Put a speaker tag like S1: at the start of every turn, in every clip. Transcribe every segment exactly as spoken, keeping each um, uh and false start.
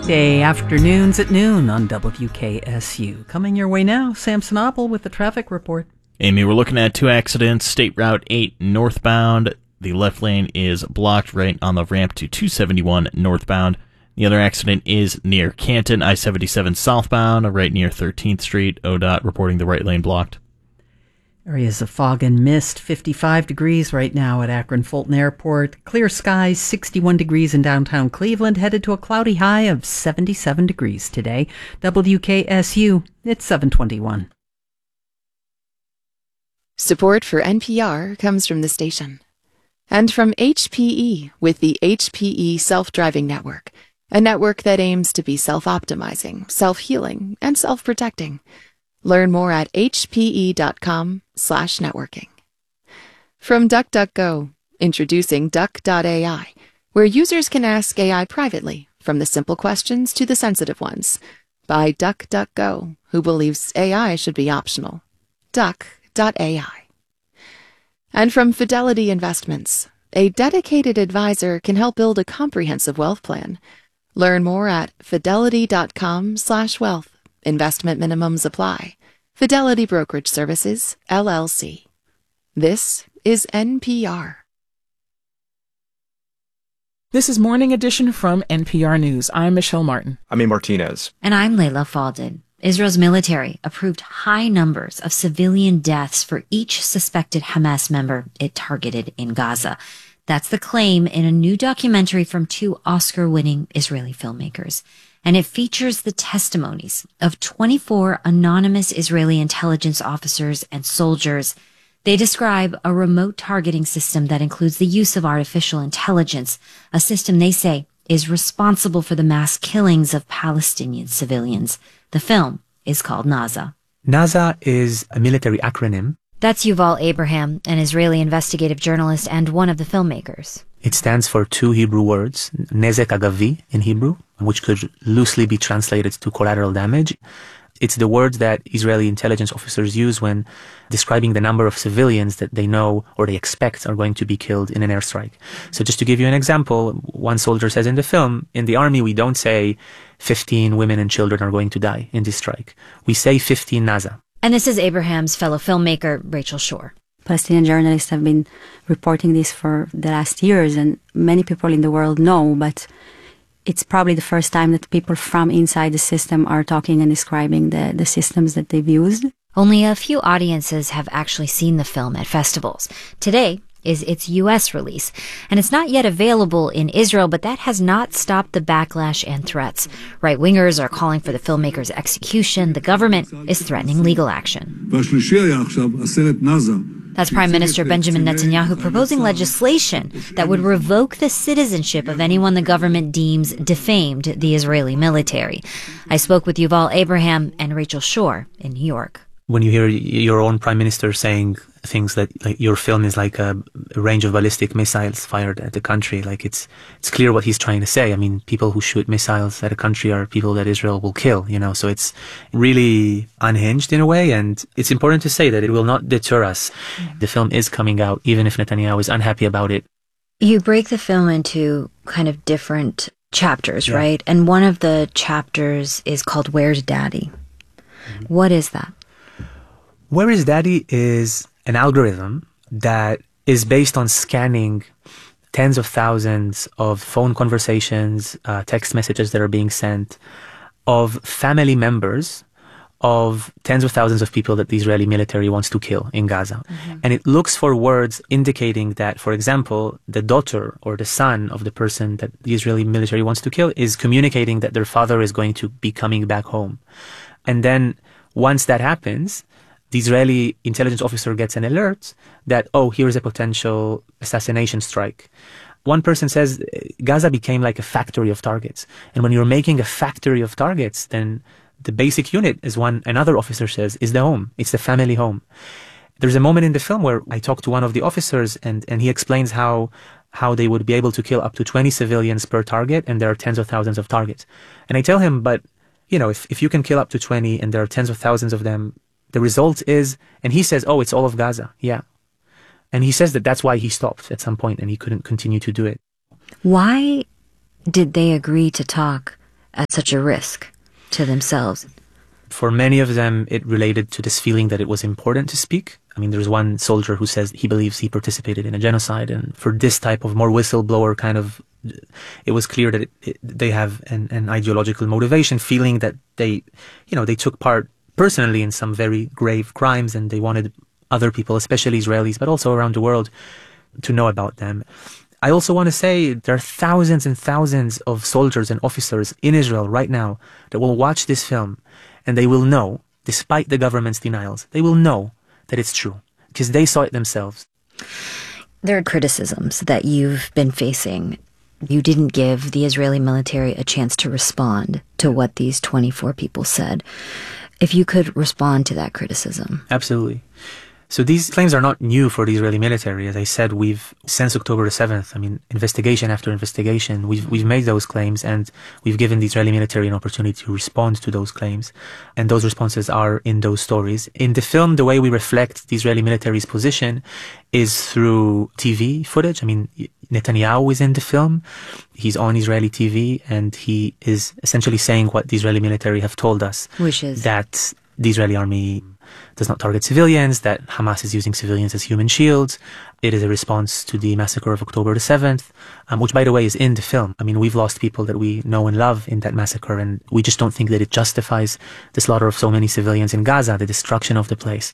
S1: weekday afternoons at noon on W K S U. Coming your way now, Samson Oppel with the traffic report.
S2: Amy, we're looking at two accidents. State Route eight northbound. The left lane is blocked right on the ramp to two seventy-one northbound. The other accident is near Canton, I seventy-seven southbound, right near thirteenth Street. O D O T reporting the right lane blocked.
S1: Areas of fog and mist, fifty-five degrees right now at Akron-Fulton Airport. Clear skies, sixty-one degrees in downtown Cleveland, headed to a cloudy high of seventy-seven degrees today. W K S U, it's seven twenty-one.
S3: Support for N P R comes from the station. And from H P E with the H P E Self-Driving Network, a network that aims to be self-optimizing, self-healing, and self-protecting. Learn more at hpe.com slash networking. From DuckDuckGo, introducing Duck dot A I, where users can ask A I privately, from the simple questions to the sensitive ones, by DuckDuckGo, who believes A I should be optional. Duck dot A I. And from Fidelity Investments, a dedicated advisor can help build a comprehensive wealth plan. Learn more at fidelity.com slash wealth. Investment minimums apply. Fidelity Brokerage Services, L L C. This is N P R.
S4: This is Morning Edition from N P R News. I'm Michelle Martin.
S5: I'm A. Martinez.
S6: And I'm Layla Faldin. Israel's military approved high numbers of civilian deaths for each suspected Hamas member it targeted in Gaza. That's the claim in a new documentary from two Oscar-winning Israeli filmmakers. And it features the testimonies of twenty-four anonymous Israeli intelligence officers and soldiers. They describe a remote targeting system that includes the use of artificial intelligence, a system they say is responsible for the mass killings of Palestinian civilians. The film is called NASA.
S7: NASA is a military acronym.
S6: That's Yuval Abraham, an Israeli investigative journalist and one of the filmmakers.
S7: It stands for two Hebrew words, nezek agavi in Hebrew, which could loosely be translated to collateral damage. It's the word that Israeli intelligence officers use when describing the number of civilians that they know or they expect are going to be killed in an airstrike. So just to give you an example, one soldier says in the film, in the army we don't say fifteen women and children are going to die in this strike. We say fifteen NASA.
S6: And this is Abraham's fellow filmmaker, Rachel Shore.
S8: Palestinian journalists have been reporting this for the last years, and many people in the world know, but it's probably the first time that people from inside the system are talking and describing the, the systems that they've used.
S6: Only a few audiences have actually seen the film at festivals. Today is its U S release, and it's not yet available in Israel, but that has not stopped the backlash and threats. Right-wingers are calling for the filmmaker's execution. The government is threatening legal action. That's Prime Minister Benjamin Netanyahu proposing legislation that would revoke the citizenship of anyone the government deems defamed the Israeli military. I spoke with Yuval Abraham and Rachel Shore in New York.
S7: When you hear your own prime minister saying things that like your film is like a, a range of ballistic missiles fired at the country, like it's it's clear what he's trying to say. I mean, people who shoot missiles at a country are people that Israel will kill, you know, so it's really unhinged in a way, and it's important to say that it will not deter us. Mm-hmm. The film is coming out, even if Netanyahu is unhappy about it.
S6: You break the film into kind of different chapters,
S7: yeah.
S6: right? And one of the chapters is called Where's Daddy? Mm-hmm. What is that?
S7: Where is Daddy is an algorithm that is based on scanning tens of thousands of phone conversations, uh, text messages that are being sent, of family members of tens of thousands of people that the Israeli military wants to kill in Gaza. Mm-hmm. And it looks for words indicating that, for example, the daughter or the son of the person that the Israeli military wants to kill is communicating that their father is going to be coming back home. And then once that happens, the Israeli intelligence officer gets an alert that, oh, here's a potential assassination strike. One person says Gaza became like a factory of targets. And when you're making a factory of targets, then the basic unit, as one another officer says, is the home. It's the family home. There's a moment in the film where I talk to one of the officers, and, and he explains how how they would be able to kill up to twenty civilians per target, and there are tens of thousands of targets. And I tell him, but, you know, if, if you can kill up to twenty and there are tens of thousands of them, the result is, and he says, oh, it's all of Gaza. Yeah. And he says that that's why he stopped at some point and he couldn't continue to do it.
S6: Why did they agree to talk at such a risk to themselves?
S7: For many of them, it related to this feeling that it was important to speak. I mean, there's one soldier who says he believes he participated in a genocide. And for this type of more whistleblower kind of, it was clear that it, it, they have an, an ideological motivation, feeling that they, you know, they took part personally in some very grave crimes, and they wanted other people, especially Israelis, but also around the world, to know about them. I also want to say there are thousands and thousands of soldiers and officers in Israel right now that will watch this film, and they will know, despite the government's denials, they will know that it's true, because they saw it themselves.
S6: There are criticisms that you've been facing. You didn't give the Israeli military a chance to respond to what these twenty-four people said. If you could respond to that criticism.
S7: Absolutely. So these claims are not new for the Israeli military. As I said, we've, since October the seventh, I mean, investigation after investigation, we've, we've made those claims, and we've given the Israeli military an opportunity to respond to those claims. And those responses are in those stories. In the film, the way we reflect the Israeli military's position is through T V footage. I mean, Netanyahu is in the film. He's on Israeli T V, and he is essentially saying what the Israeli military have told us.
S6: Which is?
S7: That the Israeli army does not target civilians, that Hamas is using civilians as human shields. It is a response to the massacre of October the seventh, um, which, by the way, is in the film. I mean, we've lost people that we know and love in that massacre, and we just don't think that it justifies the slaughter of so many civilians in Gaza, the destruction of the place.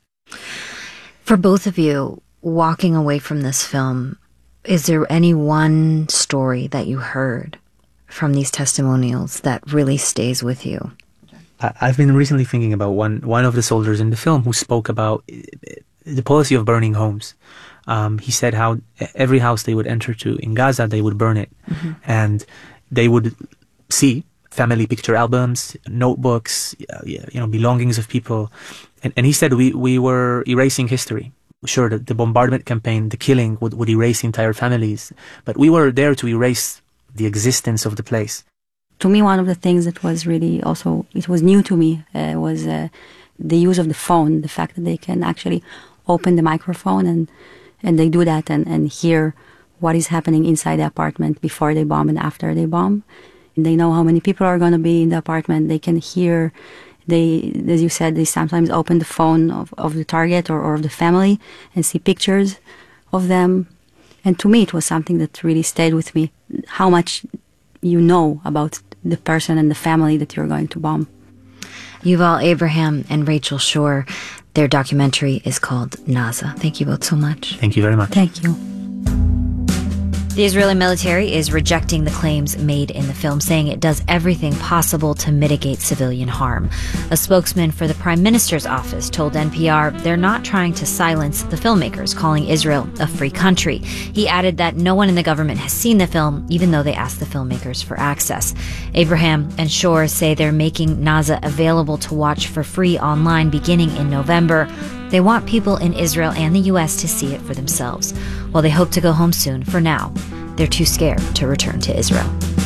S6: For both of you, walking away from this film, is there any one story that you heard from these testimonials that really stays with you?
S7: I've been recently thinking about one one of the soldiers in the film who spoke about the policy of burning homes. Um, he said how every house they would enter to in Gaza, they would burn it. Mm-hmm. And they would see family picture albums, notebooks, you know, belongings of people. And, and he said we, we were erasing history. Sure, the, the bombardment campaign, the killing would, would erase entire families. But we were there to erase the existence of the place.
S8: To me, one of the things that was really also, it was new to me, uh, was uh, the use of the phone, the fact that they can actually open the microphone and, and they do that and, and hear what is happening inside the apartment before they bomb and after they bomb. And they know how many people are going to be in the apartment. They can hear, they, as you said, they sometimes open the phone of, of the target or, or of the family and see pictures of them. And to me, it was something that really stayed with me, how much you know about the person and the family that you're going to bomb.
S6: Yuval Abraham and Rachel Shore, their documentary is called Naza. Thank you both so much.
S7: Thank you very much.
S8: Thank you.
S6: The Israeli military is rejecting the claims made in the film, saying it does everything possible to mitigate civilian harm. A spokesman for the Prime Minister's office told N P R they're not trying to silence the filmmakers, calling Israel a free country. He added that no one in the government has seen the film, even though they asked the filmmakers for access. Abraham and Shore say they're making Naza available to watch for free online beginning in November. They want people in Israel and the U S to see it for themselves. While they hope to go home soon, for now, they're too scared to return to Israel.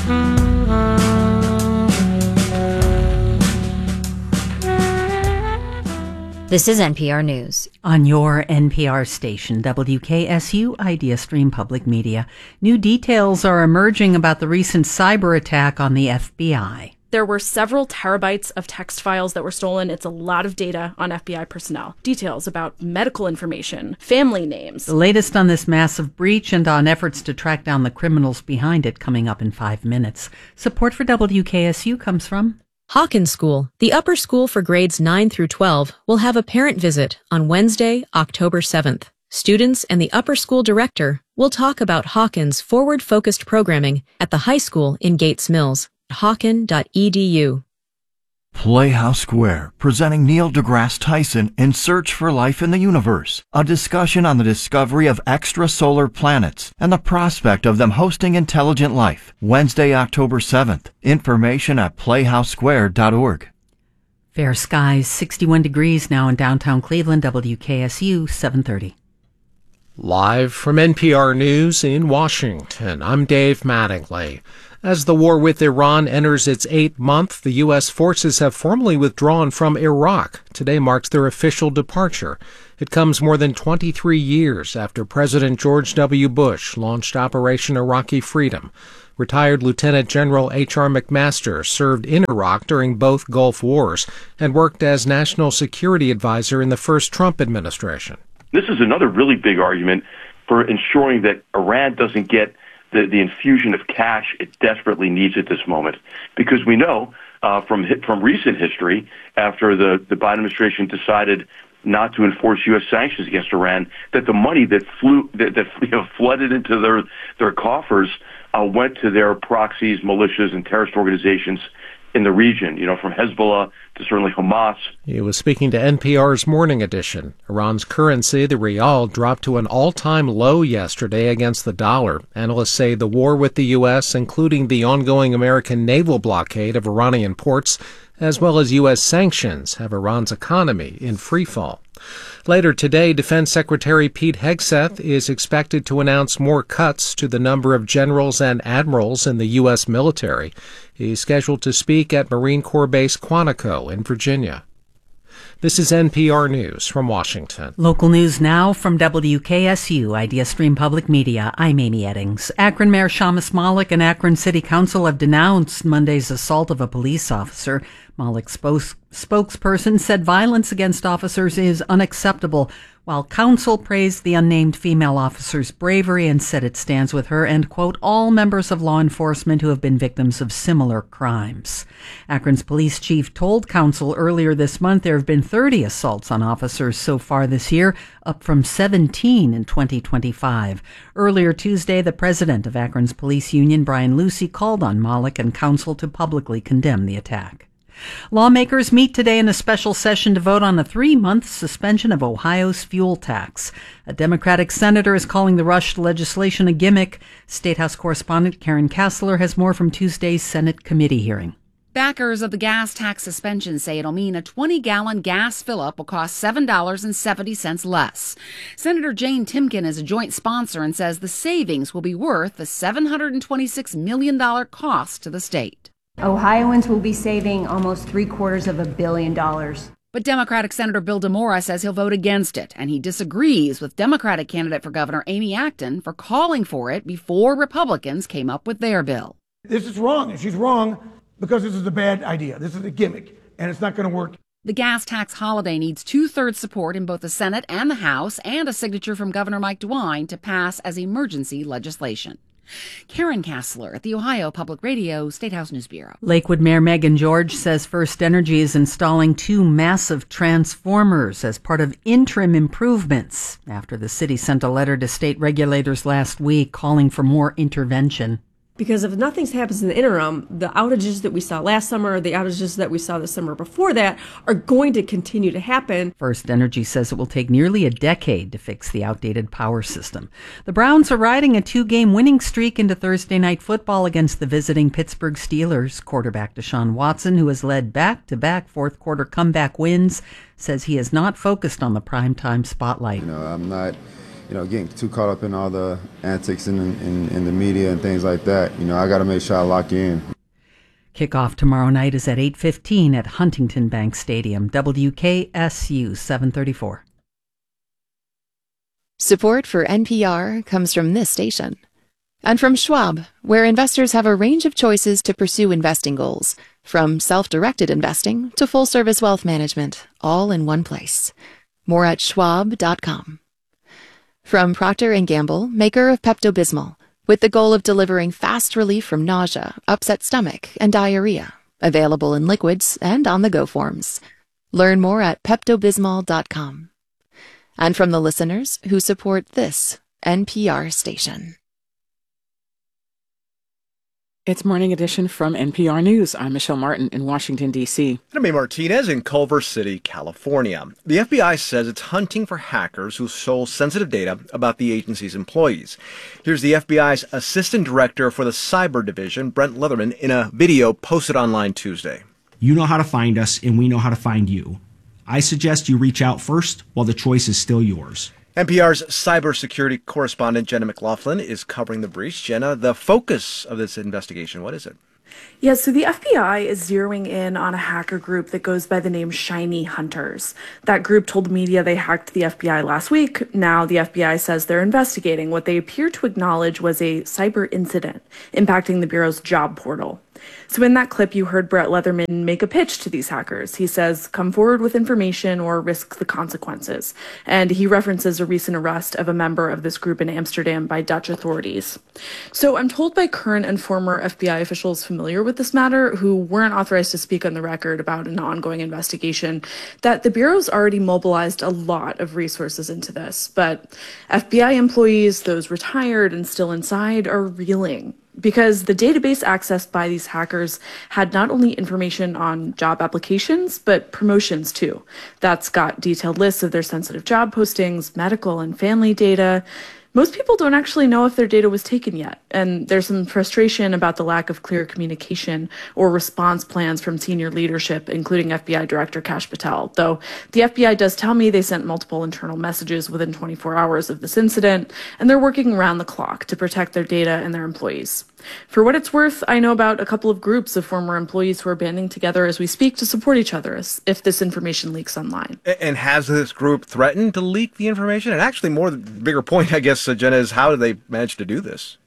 S6: This is N P R News.
S1: On your N P R station, W K S U IdeaStream Public Media. New details are emerging about the recent cyber attack on the F B I.
S5: There were several terabytes of text files that were stolen. It's a lot of data on F B I personnel. Details about medical information, family names.
S1: The latest on this massive breach and on efforts to track down the criminals behind it coming up in five minutes. Support for W K S U comes from
S9: Hawkins School, the upper school for grades nine through twelve, will have a parent visit on Wednesday, October seventh. Students and the upper school director will talk about Hawkins' forward-focused programming at the high school in Gates Mills. Hawken dot e d u.
S10: Playhouse Square, presenting Neil deGrasse Tyson in Search for Life in the Universe, a discussion on the discovery of extrasolar planets and the prospect of them hosting intelligent life. Wednesday, October seventh. Information at playhouse square dot org.
S1: Fair skies, sixty-one degrees now in downtown Cleveland, W K S U seven thirty.
S11: Live from N P R News in Washington, I'm Dave Mattingly. As the war with Iran enters its eighth month, the U S forces have formally withdrawn from Iraq. Today marks their official departure. It comes more than twenty-three years after President George W. Bush launched Operation Iraqi Freedom. Retired Lieutenant General H R McMaster served in Iraq during both Gulf Wars and worked as National Security Advisor in the first Trump administration.
S12: This is another really big argument for ensuring that Iran doesn't get the, the infusion of cash it desperately needs at this moment. Because we know uh, from from recent history, after the, the Biden administration decided not to enforce U S sanctions against Iran, that the money that flew that, that you know, flooded into their their coffers uh, went to their proxies, militias, and terrorist organizations in the region, you know, from Hezbollah to certainly Hamas.
S11: He was speaking to N P R's Morning Edition. Iran's currency, the rial, dropped to an all-time low yesterday against the dollar. Analysts say the war with the U S, including the ongoing American naval blockade of Iranian ports, as well as U S sanctions, have Iran's economy in freefall. Later today, Defense Secretary Pete Hegseth is expected to announce more cuts to the number of generals and admirals in the U S military. He's scheduled to speak at Marine Corps Base Quantico in Virginia. This is N P R News from Washington.
S1: Local news now from W K S U, Idea Stream Public Media. I'm Amy Eddings. Akron Mayor Shamus Malik and Akron City Council have denounced Monday's assault of a police officer. Malik's spokes- spokesperson said violence against officers is unacceptable, while council praised the unnamed female officer's bravery and said it stands with her and, quote, all members of law enforcement who have been victims of similar crimes. Akron's police chief told council earlier this month there have been thirty assaults on officers so far this year, up from seventeen in twenty twenty-five. Earlier Tuesday, the president of Akron's police union, Brian Lucy, called on Malik and council to publicly condemn the attack. Lawmakers meet today in a special session to vote on a three-month suspension of Ohio's fuel tax. A Democratic senator is calling the rushed legislation a gimmick. State House correspondent Karen Kassler has more from Tuesday's Senate committee hearing.
S13: Backers of the gas tax suspension say it'll mean a twenty-gallon gas fill-up will cost seven dollars and seventy cents less. Senator Jane Timken is a joint sponsor and says the savings will be worth the seven hundred twenty-six million dollars cost to the state.
S14: Ohioans will be saving almost three quarters of a billion dollars.
S13: But Democratic Senator Bill DeMora says he'll vote against it, and he disagrees with Democratic candidate for governor Amy Acton for calling for it before Republicans came up with their bill.
S15: This is wrong, and she's wrong because this is a bad idea. This is a gimmick, and it's not going to work.
S13: The gas tax holiday needs two-thirds support in both the Senate and the House, and a signature from Governor Mike DeWine to pass as emergency legislation. Karen Kassler at the Ohio Public Radio State House News Bureau.
S1: Lakewood Mayor Megan George says First Energy is installing two massive transformers as part of interim improvements after the city sent a letter to state regulators last week calling for more intervention.
S16: Because if nothing happens in the interim, the outages that we saw last summer, the outages that we saw the summer before that, are going to continue to happen.
S1: First Energy says it will take nearly a decade to fix the outdated power system. The Browns are riding a two-game winning streak into Thursday night football against the visiting Pittsburgh Steelers. Quarterback Deshaun Watson, who has led back-to-back fourth-quarter comeback wins, says he is not focused on the primetime spotlight.
S17: You know, I'm not... you know, getting too caught up in all the antics in, in, in the media and things like that. You know, I got to make sure I lock in.
S1: Kickoff tomorrow night is at eight fifteen at Huntington Bank Stadium. W K S U seven thirty-four.
S3: Support for N P R comes from this station. And from Schwab, where investors have a range of choices to pursue investing goals, from self-directed investing to full-service wealth management, all in one place. More at schwab dot com. From Procter and Gamble, maker of Pepto-Bismol, with the goal of delivering fast relief from nausea, upset stomach, and diarrhea. Available in liquids and on-the-go forms. Learn more at pepto bismol dot com. And from the listeners who support this N P R station.
S4: It's Morning Edition from N P R News. I'm Michelle Martin in Washington, D C
S18: I'm Amy Martinez in Culver City, California. The F B I says it's hunting for hackers who stole sensitive data about the agency's employees. Here's the F B I's Assistant Director for the Cyber Division, Brent Leatherman, in a video posted online Tuesday.
S19: You know how to find us, and we know how to find you. I suggest you reach out first while the choice is still yours.
S18: N P R's cybersecurity correspondent Jenna McLaughlin is covering the breach. Jenna, the focus of this investigation, what is it?
S5: Yeah, so the F B I is zeroing in on a hacker group that goes by the name Shiny Hunters. That group told media they hacked the F B I last week. Now the F B I says they're investigating what they appear to acknowledge was a cyber incident impacting the Bureau's job portal. So in that clip, you heard Brett Leatherman make a pitch to these hackers. He says, come forward with information or risk the consequences. And he references a recent arrest of a member of this group in Amsterdam by Dutch authorities. So I'm told by current and former F B I officials familiar with this matter, who weren't authorized to speak on the record about an ongoing investigation, that the Bureau's already mobilized a lot of resources into this. But F B I employees, those retired and still inside, are reeling, because the database accessed by these hackers had not only information on job applications, but promotions too. That's got detailed lists of their sensitive job postings, medical and family data. Most people don't actually know if their data was taken yet, and there's some frustration about the lack of clear communication or response plans from senior leadership, including F B I Director Kash Patel, though the F B I does tell me they sent multiple internal messages within twenty-four hours of this incident, and they're working around the clock to protect their data and their employees. For what it's worth, I know about a couple of groups of former employees who are banding together as we speak to support each other if this information leaks online.
S18: And has this group threatened to leak the information? And actually, more the bigger point, I guess, Jenna, is how did they manage to do this?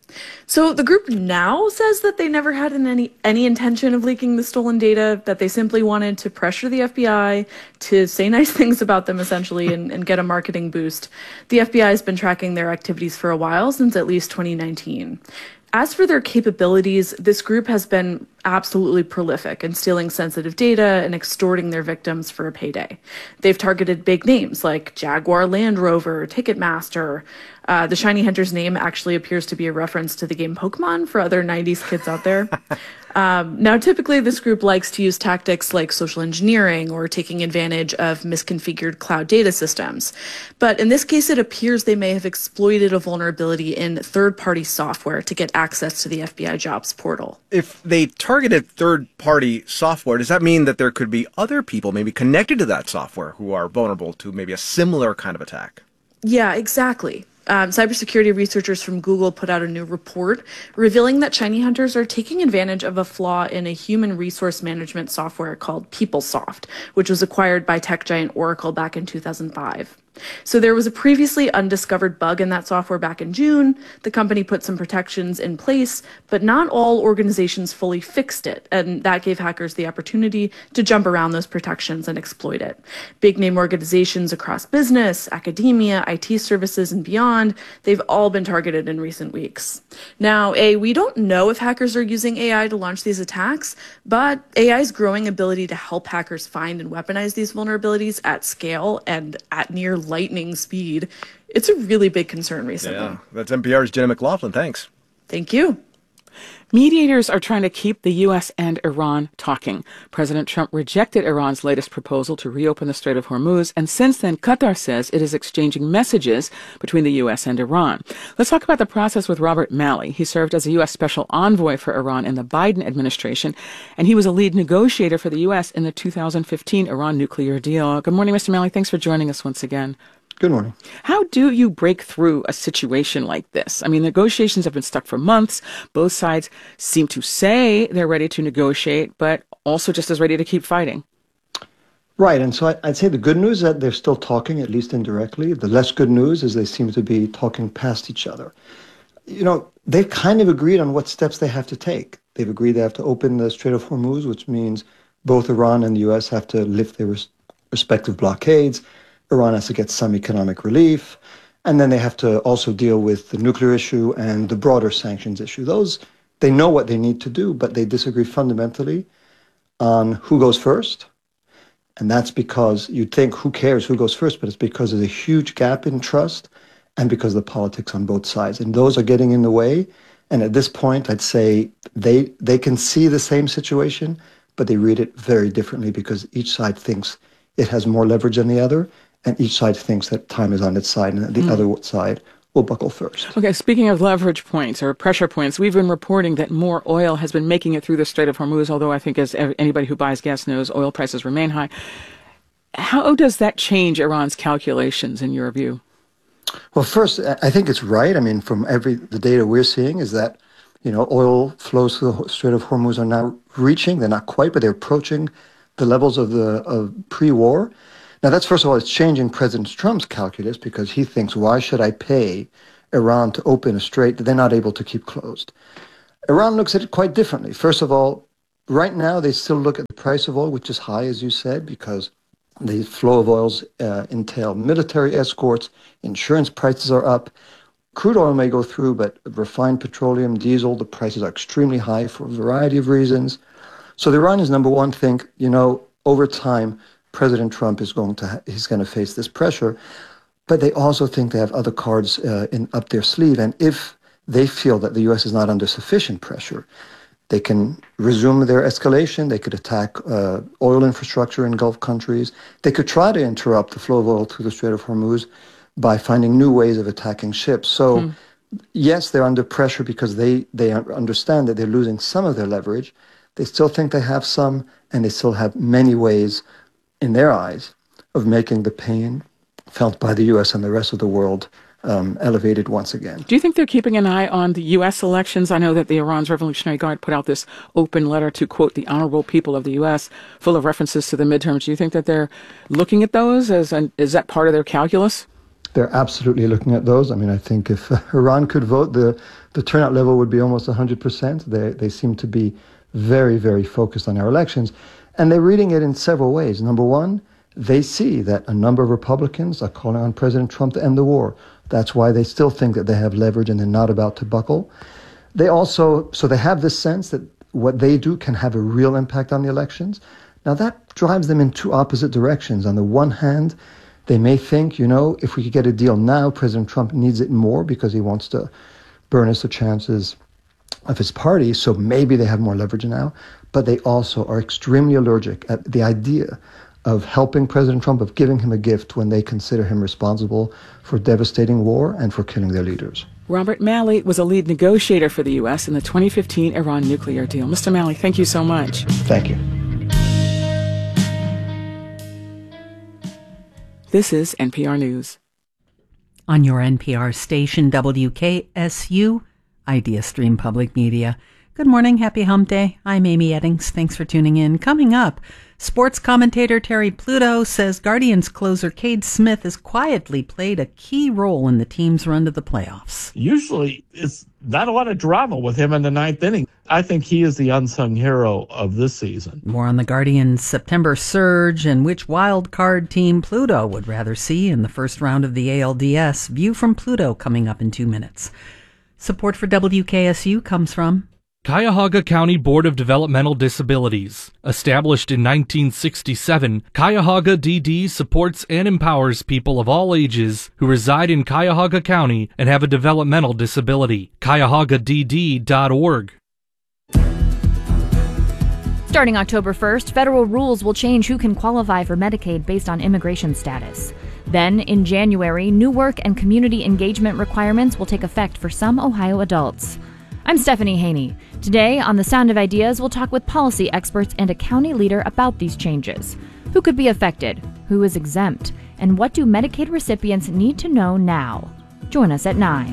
S5: So the group now says that they never had any any intention of leaking the stolen data, that they simply wanted to pressure the F B I to say nice things about them, essentially, and, and get a marketing boost. The F B I has been tracking their activities for a while, since at least twenty nineteen. As for their capabilities, this group has been absolutely prolific in stealing sensitive data and extorting their victims for a payday. They've targeted big names like Jaguar Land Rover, Ticketmaster. Uh, the Shiny Hunters name actually appears to be a reference to the game Pokemon for other nineties kids out there. Um, now, typically, this group likes to use tactics like social engineering or taking advantage of misconfigured cloud data systems. But in this case, it appears they may have exploited a vulnerability in third-party software to get access to the F B I jobs portal.
S18: If they targeted third-party software, does that mean that there could be other people maybe connected to that software who are vulnerable to maybe a similar kind of attack?
S5: Yeah, exactly. Um, cybersecurity researchers from Google put out a new report revealing that Shiny Hunters are taking advantage of a flaw in a human resource management software called PeopleSoft, which was acquired by tech giant Oracle back in two thousand five. So there was a previously undiscovered bug in that software back in June. The company put some protections in place, but not all organizations fully fixed it, and that gave hackers the opportunity to jump around those protections and exploit it. Big name organizations across business, academia, I T services, and beyond, they've all been targeted in recent weeks. Now, A, we don't know if hackers are using A I to launch these attacks, but A I's growing ability to help hackers find and weaponize these vulnerabilities at scale and at near lightning speed, it's a really big concern recently.
S18: Yeah, that's N P R's Jenna McLaughlin. Thanks.
S5: Thank you.
S4: Mediators are trying to keep the U S and Iran talking. President Trump rejected Iran's latest proposal to reopen the Strait of Hormuz, and since then, Qatar says it is exchanging messages between the U S and Iran. Let's talk about the process with Robert Malley. He served as a U S special envoy for Iran in the Biden administration, and he was a lead negotiator for the U S in the two thousand fifteen Iran nuclear deal. Good morning, Mister Malley. Thanks for joining us once again.
S20: Good morning.
S4: How do you break through a situation like this? I mean, negotiations have been stuck for months. Both sides seem to say they're ready to negotiate, but also just as ready to keep fighting.
S20: Right. And so I'd say the good news is that they're still talking, at least indirectly. The less good news is they seem to be talking past each other. You know, they've kind of agreed on what steps they have to take. They've agreed they have to open the Strait of Hormuz, which means both Iran and the U S have to lift their res- respective blockades. Iran has to get some economic relief, and then they have to also deal with the nuclear issue and the broader sanctions issue. Those, they know what they need to do, but they disagree fundamentally on who goes first. And that's because you'd think, who cares who goes first? But it's because there's a huge gap in trust and because of the politics on both sides. And those are getting in the way. And at this point, I'd say they they can see the same situation, but they read it very differently because each side thinks it has more leverage than the other. And each side thinks that time is on its side and that the mm. other side will buckle first.
S4: Okay, speaking of leverage points or pressure points, we've been reporting that more oil has been making it through the Strait of Hormuz, although I think as anybody who buys gas knows, oil prices remain high. How does that change Iran's calculations in your view?
S20: Well, first, I think it's right. I mean, from every the data we're seeing is that, You know, oil flows through the Strait of Hormuz are now reaching, they're not quite, but they're approaching the levels of the of pre-war. Now, that's, first of all, it's changing President Trump's calculus because he thinks, why should I pay Iran to open a strait that they're not able to keep closed? Iran looks at it quite differently. First of all, right now, they still look at the price of oil, which is high, as you said, because the flow of oils uh, entail military escorts, insurance prices are up. Crude oil may go through, but refined petroleum, diesel, the prices are extremely high for a variety of reasons. So the Iranians, number one, think, you know, over time, President Trump is going to, ha- he's going to face this pressure. But they also think they have other cards uh, in up their sleeve. And if they feel that the U S is not under sufficient pressure, they can resume their escalation. They could attack uh, oil infrastructure in Gulf countries. They could try to interrupt the flow of oil through the Strait of Hormuz by finding new ways of attacking ships. So, hmm. yes, they're under pressure because they, they understand that they're losing some of their leverage. They still think they have some, and they still have many ways, in their eyes, of making the pain felt by the U S and the rest of the world um, elevated once again.
S4: Do you think they're keeping an eye on the U S elections? I know that the Iran's Revolutionary Guard put out this open letter to, quote, the honorable people of the U S, full of references to the midterms. Do you think that they're looking at those? As an, is that part of their calculus?
S20: They're absolutely looking at those. I mean, I think if uh, Iran could vote, the, the turnout level would be almost one hundred percent. They, they seem to be very, very focused on our elections. And they're reading it in several ways. Number one, they see that a number of Republicans are calling on President Trump to end the war. That's why they still think that they have leverage and they're not about to buckle. They also, so they have this sense that what they do can have a real impact on the elections. Now that drives them in two opposite directions. On the one hand, they may think, you know, if we could get a deal now, President Trump needs it more because he wants to burnish the chances of his party, so maybe they have more leverage now. But they also are extremely allergic at the idea of helping President Trump, of giving him a gift when they consider him responsible for devastating war and for killing their leaders.
S4: Robert Malley was a lead negotiator for the U S in the twenty fifteen Iran nuclear deal. Mister Malley, thank you so much.
S20: Thank you.
S4: This is N P R News.
S1: On your N P R station, W K S U, Idea Stream Public Media. Good morning. Happy Hump Day. I'm Amy Eddings. Thanks for tuning in. Coming up, sports commentator Terry Pluto says Guardians closer Cade Smith has quietly played a key role in the team's run to the playoffs.
S21: Usually, it's not a lot of drama with him in the ninth inning. I think he is the unsung hero of this season.
S1: More on the Guardians' September surge and which wild card team Pluto would rather see in the first round of the A L D S. View from Pluto coming up in two minutes. Support for W K S U comes from
S22: Cuyahoga County Board of Developmental Disabilities. Established in nineteen sixty-seven, Cuyahoga D D supports and empowers people of all ages who reside in Cuyahoga County and have a developmental disability. Cuyahoga D D dot org.
S23: Starting October first, federal rules will change who can qualify for Medicaid based on immigration status. Then, in January, new work and community engagement requirements will take effect for some Ohio adults. I'm Stephanie Haney. Today, on The Sound of Ideas, we'll talk with policy experts and a county leader about these changes. Who could be affected? Who is exempt? And what do Medicaid recipients need to know now? Join us at nine.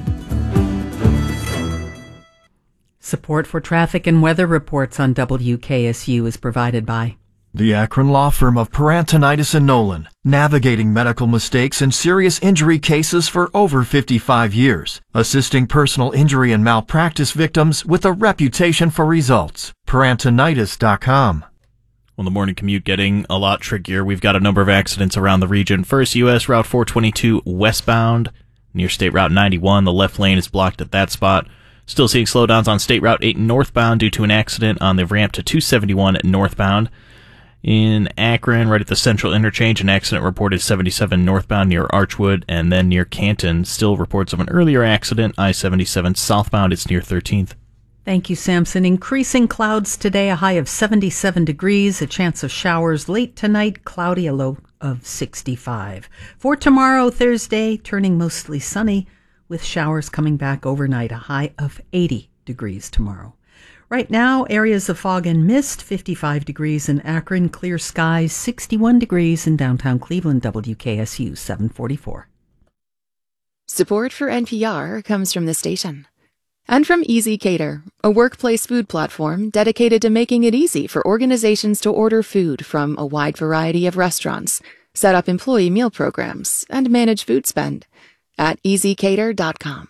S1: Support for traffic and weather reports on W K S U is provided by
S10: the Akron law firm of Parantonitis and Nolan, navigating medical mistakes and serious injury cases for over fifty-five years, assisting personal injury and malpractice victims with a reputation for results. Parantonitis dot com.
S2: Well, the morning commute getting a lot trickier. We've got a number of accidents around the region. First, U S Route four twenty-two westbound near State Route ninety-one. The left lane is blocked at that spot. Still seeing slowdowns on State Route eight northbound due to an accident on the ramp to two seventy-one northbound. In Akron, right at the Central Interchange, an accident reported seventy-seven northbound near Archwood, and then near Canton, still reports of an earlier accident, I seventy-seven southbound, it's near thirteenth.
S1: Thank you, Samson. Increasing clouds today, a high of seventy-seven degrees, a chance of showers late tonight, cloudy, a low of sixty-five. For tomorrow, Thursday, turning mostly sunny, with showers coming back overnight, a high of eighty degrees tomorrow. Right now, areas of fog and mist, fifty-five degrees in Akron, clear skies, sixty-one degrees in downtown Cleveland, W K S U seven forty-four.
S3: Support for N P R comes from the station And from Easy Cater, a workplace food platform dedicated to making it easy for organizations to order food from a wide variety of restaurants, set up employee meal programs, and manage food spend at easy cater dot com.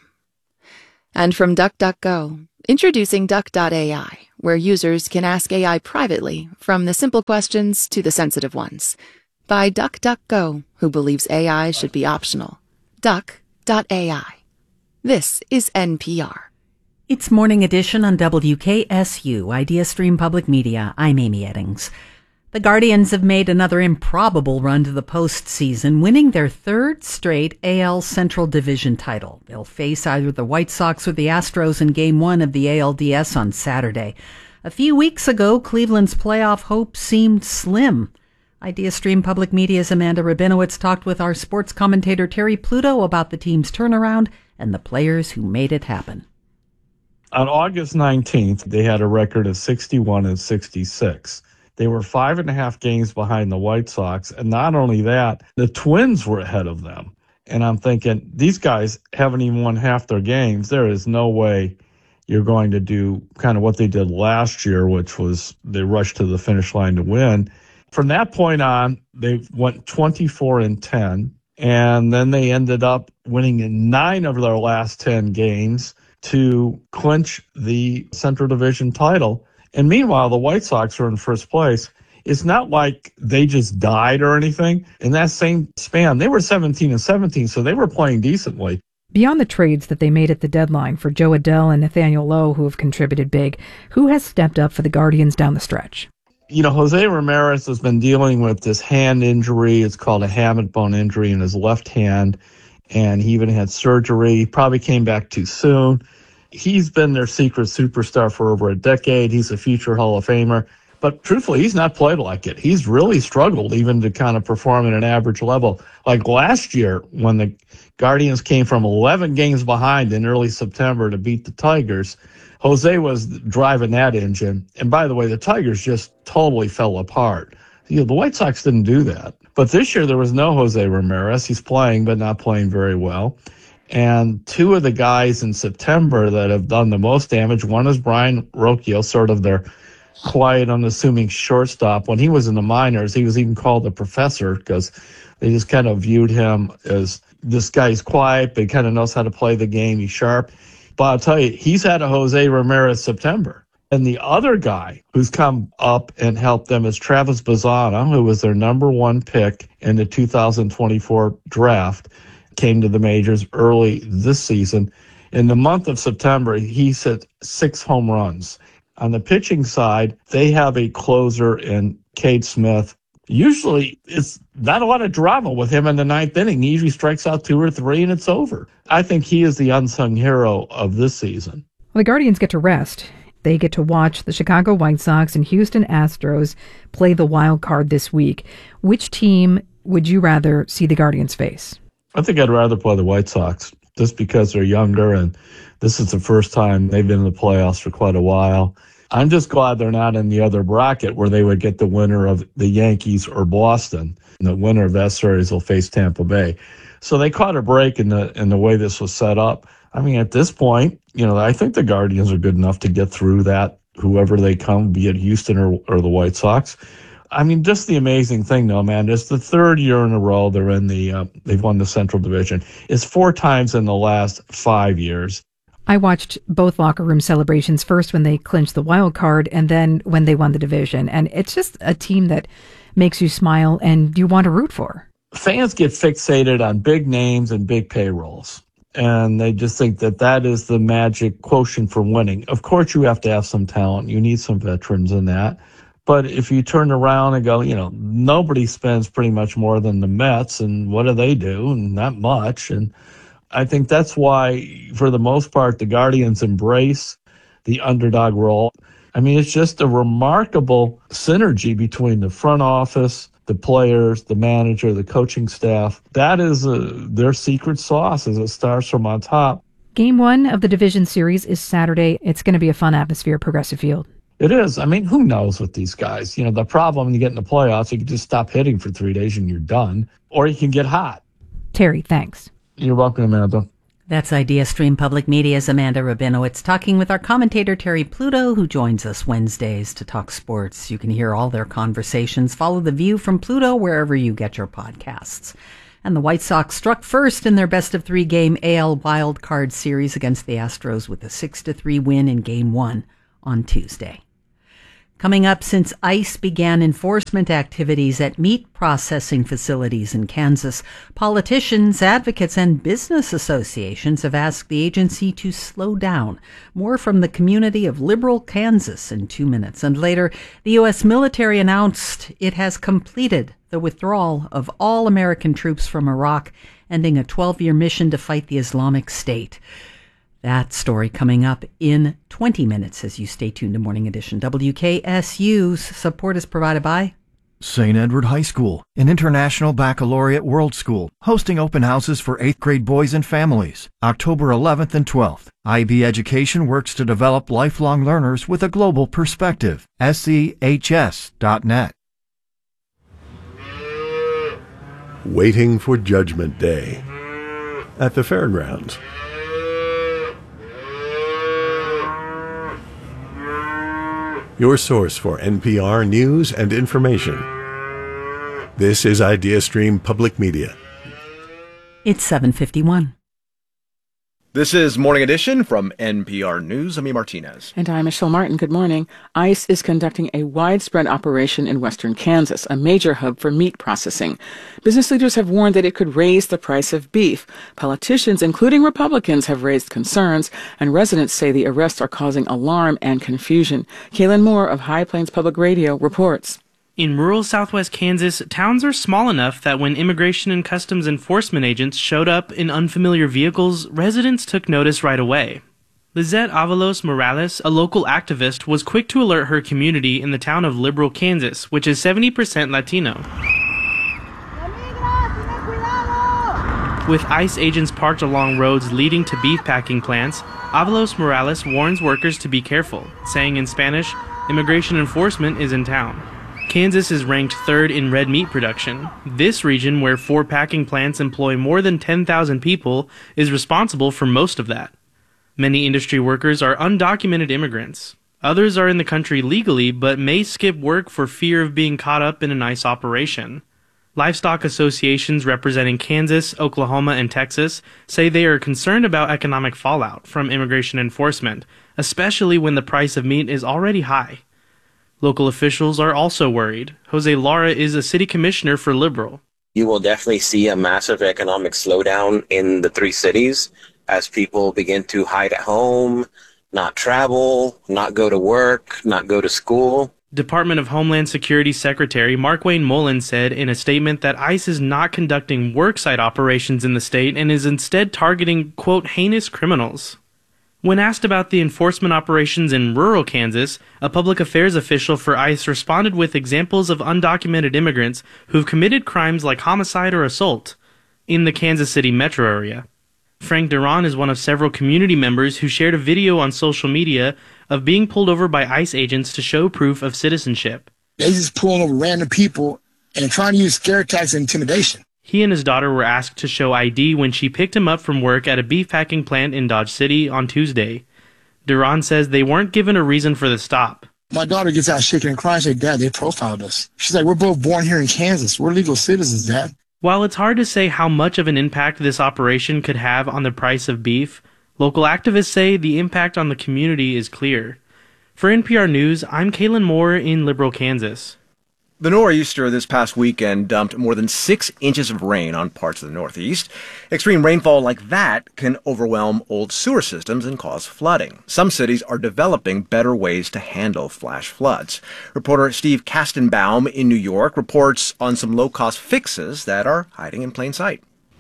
S3: And from DuckDuckGo, introducing Duck dot A I, where users can ask A I privately, from the simple questions to the sensitive ones, by DuckDuckGo, who believes A I should be optional. Duck dot A I. This is N P R.
S1: It's Morning Edition on W K S U, Idea Stream Public Media. I'm Amy Eddings. The Guardians have made another improbable run to the postseason, winning their third straight A L Central Division title. They'll face either the White Sox or the Astros in Game one of the A L D S on Saturday. A few weeks ago, Cleveland's playoff hopes seemed slim. Idea Stream Public Media's Amanda Rabinowitz talked with our sports commentator Terry Pluto about the team's turnaround and the players who made it happen.
S21: On August nineteenth, they had a record of sixty-one and sixty-six. They were five and a half games behind the White Sox. And not only that, the Twins were ahead of them. And I'm thinking, these guys haven't even won half their games. There is no way you're going to do kind of what they did last year, which was they rushed to the finish line to win. From that point on, they went twenty-four and ten. And then they ended up winning in nine of their last ten games to clinch the Central Division title. And meanwhile, the White Sox are in first place. It's not like they just died or anything. In that same span, they were seventeen and seventeen, so they were playing decently.
S6: Beyond the trades that they made at the deadline for Joe Adell and Nathaniel Lowe, who have contributed big, who has stepped up for the Guardians down the stretch?
S21: You know, Jose Ramirez has been dealing with this hand injury. It's called a hamate bone injury in his left hand, and he even had surgery. He probably came back too soon. He's been their secret superstar for over a decade. He's a future Hall of Famer. But truthfully, he's not played like it. He's really struggled even to kind of perform at an average level. Like last year, when the Guardians came from eleven games behind in early September to beat the Tigers, Jose was driving that engine. And by the way, the Tigers just totally fell apart. You know, the White Sox didn't do that. But this year, there was no Jose Ramirez. He's playing, but not playing very well. And two of the guys in September that have done the most damage, one is Brian Rocchio, sort of their quiet, unassuming shortstop. When he was in the minors, he was even called the professor because they just kind of viewed him as this guy's quiet, but he kind of knows how to play the game. He's sharp. But I'll tell you, he's had a Jose Ramirez September. And the other guy who's come up and helped them is Travis Bazzana, who was their number one pick in the two thousand twenty-four draft. Came to the majors early this season. In the month of September, he hit six home runs. On the pitching side, they have a closer in Cade Smith. Usually, it's not a lot of drama with him in the ninth inning. He usually strikes out two or three, and it's over. I think he is the unsung hero of this season.
S6: Well, the Guardians get to rest. They get to watch the Chicago White Sox and Houston Astros play the wild card this week. Which team would you rather see the Guardians face?
S21: I think I'd rather play the White Sox just because they're younger and this is the first time they've been in the playoffs for quite a while. I'm just glad they're not in the other bracket where they would get the winner of the Yankees or Boston. And the winner of that series will face Tampa Bay. So they caught a break in the in the way this was set up. I mean, at this point, you know, I think the Guardians are good enough to get through that, whoever they come, be it Houston or, or the White Sox. I mean, just the amazing thing, though, man, it's the third year in a row they're in the, uh, they've won the Central Division. It's four times in the last five years.
S6: I watched both locker room celebrations, first when they clinched the wild card and then when they won the division. And it's just a team that makes you smile and you want to root for.
S21: Fans get fixated on big names and big payrolls. And they just think that that is the magic quotient for winning. Of course, you have to have some talent. You need some veterans in that. But if you turn around and go, you know, nobody spends pretty much more than the Mets, and what do they do? And not much. And I think that's why, for the most part, the Guardians embrace the underdog role. I mean, it's just a remarkable synergy between the front office, the players, the manager, the coaching staff. That is a, their secret sauce as it starts from on top.
S6: Game one of the division series is Saturday. It's going to be a fun atmosphere at Progressive Field.
S21: It is. I mean, who knows with these guys? You know, the problem when you get in the playoffs, you can just stop hitting for three days and you're done. Or you can get hot.
S6: Terry, thanks.
S21: You're welcome, Amanda.
S1: That's IdeaStream Public Media's Amanda Rabinowitz talking with our commentator Terry Pluto, who joins us Wednesdays to talk sports. You can hear all their conversations. Follow The View from Pluto wherever you get your podcasts. And the White Sox struck first in their best-of-three game A L Wild Card series against the Astros with a six to three win in Game one on Tuesday. Coming up, since ICE began enforcement activities at meat processing facilities in Kansas, politicians, advocates, and business associations have asked the agency to slow down. More from the community of Liberal Kansas in two minutes. And later, the U S military announced it has completed the withdrawal of all American troops from Iraq, ending a twelve-year mission to fight the Islamic State. That story coming up in twenty minutes as you stay tuned to Morning Edition. W K S U's support is provided by
S10: Saint Edward High School, an international baccalaureate world school, hosting open houses for eighth grade boys and families, October eleventh and twelfth. I B Education works to develop lifelong learners with a global perspective. S E H S dot net.
S7: Waiting for Judgment Day at the fairgrounds. Your source for N P R news and information. This is IdeaStream Public Media.
S1: It's seven fifty-one.
S18: This is Morning Edition from N P R News. I'm E. Martinez.
S4: And I'm Michelle Martin. Good morning. ICE is conducting a widespread operation in western Kansas, a major hub for meat processing. Business leaders have warned that it could raise the price of beef. Politicians, including Republicans, have raised concerns, and residents say the arrests are causing alarm and confusion. Kaylin Moore of High Plains Public Radio reports.
S8: In rural southwest Kansas, towns are small enough that when Immigration and Customs Enforcement agents showed up in unfamiliar vehicles, residents took notice right away. Lizette Avalos Morales, a local activist, was quick to alert her community in the town of Liberal, Kansas, which is seventy percent Latino. With ICE agents parked along roads leading to beef packing plants, Avalos Morales warns workers to be careful, saying in Spanish, "Immigration enforcement is in town." Kansas is ranked third in red meat production. This region, where four packing plants employ more than ten thousand people, is responsible for most of that. Many industry workers are undocumented immigrants. Others are in the country legally, but may skip work for fear of being caught up in an ICE operation. Livestock associations representing Kansas, Oklahoma, and Texas say they are concerned about economic fallout from immigration enforcement, especially when the price of meat is already high. Local officials are also worried. Jose Lara is a city commissioner for Liberal.
S9: You will definitely see a massive economic slowdown in the three cities as people begin to hide at home, not travel, not go to work, not go to school.
S8: Department of Homeland Security Secretary Markwayne Mullin said in a statement that ICE is not conducting worksite operations in the state and is instead targeting, quote, heinous criminals. When asked about the enforcement operations in rural Kansas, a public affairs official for ICE responded with examples of undocumented immigrants who've committed crimes like homicide or assault in the Kansas City metro area. Frank Duran is one of several community members who shared a video on social media of being pulled over by ICE agents to show proof of citizenship.
S24: They just pulling over random people and trying to use scare tactics and intimidation.
S8: He and his daughter were asked to show I D when she picked him up from work at a beef packing plant in Dodge City on Tuesday. Duran says they weren't given a reason for the stop.
S24: My daughter gets out shaking and crying. She said, Dad, they profiled us. She's like, we're both born here in Kansas. We're legal citizens, Dad.
S8: While it's hard to say how much of an impact this operation could have on the price of beef, local activists say the impact on the community is clear. For N P R News, I'm Kaylin Moore in Liberal, Kansas.
S18: The nor'easter this past weekend dumped more than six inches of rain on parts of the Northeast. Extreme rainfall like that can overwhelm old sewer systems and cause flooding. Some cities are developing better ways to handle flash floods. Reporter Steve Kastenbaum in New York reports on some low-cost fixes that are hiding in plain sight.